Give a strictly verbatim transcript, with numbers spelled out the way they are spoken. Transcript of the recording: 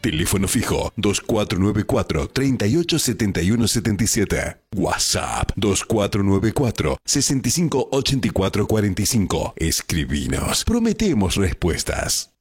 Teléfono fijo dos cuatro nueve cuatro, tres ocho siete uno siete siete. WhatsApp dos cuatro nueve cuatro, seis cinco ocho cuatro cuatro cinco. Escribinos. Prometemos respuestas.